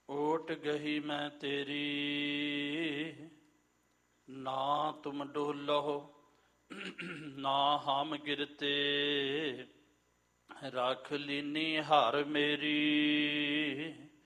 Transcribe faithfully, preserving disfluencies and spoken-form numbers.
ਓਟ ਗਹੀ ਮੈਂ ਤੇਰੀ, ਨਾ ਤੁਮ ਡੋਲਹੁ ਨਾ ਹਮ ਗਿਰਤੇ। ਰੱਖ ਲੀਨੀ ਹਰ ਮੇਰੀ,